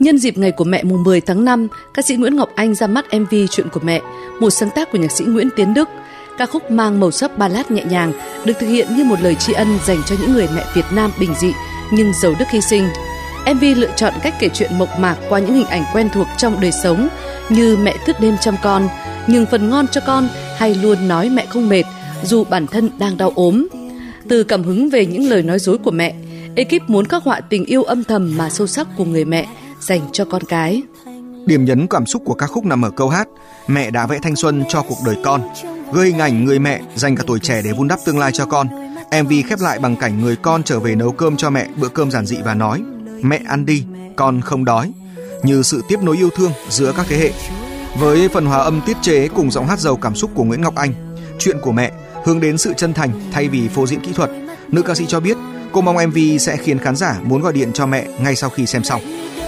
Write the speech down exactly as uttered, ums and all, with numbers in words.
Nhân dịp ngày của mẹ mùng mười tháng năm, ca sĩ Nguyễn Ngọc Anh ra mắt em vê Chuyện của mẹ, một sáng tác của nhạc sĩ Nguyễn Tiến Đức. Ca khúc mang màu sắc ballad nhẹ nhàng, được thực hiện như một lời tri ân dành cho những người mẹ Việt Nam bình dị nhưng giàu đức hy sinh. em vê lựa chọn cách kể chuyện mộc mạc qua những hình ảnh quen thuộc trong đời sống như mẹ thức đêm chăm con, nhường phần ngon cho con hay luôn nói mẹ không mệt dù bản thân đang đau ốm. Từ cảm hứng về những lời nói dối của mẹ, ekip muốn khắc họa tình yêu âm thầm mà sâu sắc của người mẹ dành cho con cái. Điểm nhấn cảm xúc của ca khúc nằm ở câu hát "Mẹ đã vẽ thanh xuân cho cuộc đời con", gợi hình ảnh người mẹ dành cả tuổi trẻ để vun đắp tương lai cho con. em vê khép lại bằng cảnh người con trở về nấu cơm cho mẹ bữa cơm giản dị và nói "Mẹ ăn đi, con không đói", như sự tiếp nối yêu thương giữa các thế hệ. Với phần hòa âm tiết chế cùng giọng hát giàu cảm xúc của Nguyễn Ngọc Anh, Chuyện của mẹ hướng đến sự chân thành thay vì phô diễn kỹ thuật. Nữ ca sĩ cho biết cô mong em vê sẽ khiến khán giả muốn gọi điện cho mẹ ngay sau khi xem xong.